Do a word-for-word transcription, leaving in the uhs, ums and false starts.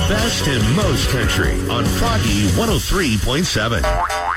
best and most country on Froggy one oh three point seven.